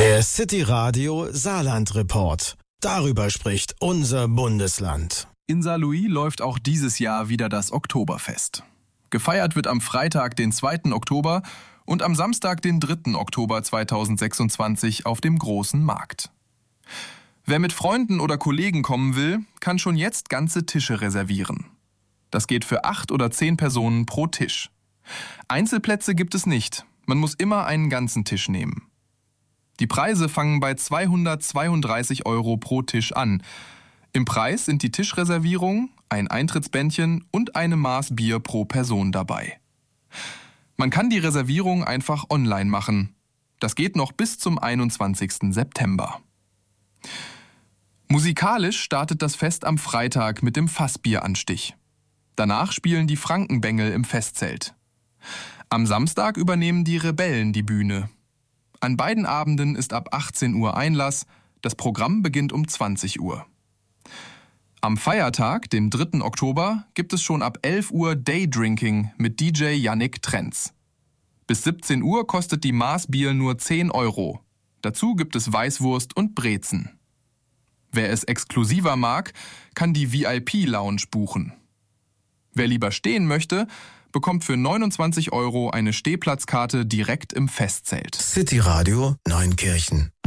Der City Radio Saarland Report. Darüber spricht unser Bundesland. In Saarlouis läuft auch dieses Jahr wieder das Oktoberfest. Gefeiert wird am Freitag, den 2. Oktober und am Samstag, den 3. Oktober 2026 auf dem Großen Markt. Wer mit Freunden oder Kollegen kommen will, kann schon jetzt ganze Tische reservieren. Das geht für 8 oder 10 Personen pro Tisch. Einzelplätze gibt es nicht. Man muss immer einen ganzen Tisch nehmen. Die Preise fangen bei 232 € pro Tisch an. Im Preis sind die Tischreservierung, ein Eintrittsbändchen und eine Maß Bier pro Person dabei. Man kann die Reservierung einfach online machen. Das geht noch bis zum 21. September. Musikalisch startet das Fest am Freitag mit dem Fassbieranstich. Danach spielen die Frankenbengel im Festzelt. Am Samstag übernehmen die Rebellen die Bühne. An beiden Abenden ist ab 18 Uhr Einlass, das Programm beginnt um 20 Uhr. Am Feiertag, dem 3. Oktober, gibt es schon ab 11 Uhr Daydrinking mit DJ Yannick Trenz. Bis 17 Uhr kostet die Maß Bier nur 10 €. Dazu gibt es Weißwurst und Brezen. Wer es exklusiver mag, kann die VIP-Lounge buchen. Wer lieber stehen möchte, bekommt für 29 € eine Stehplatzkarte direkt im Festzelt. City Radio Neunkirchen.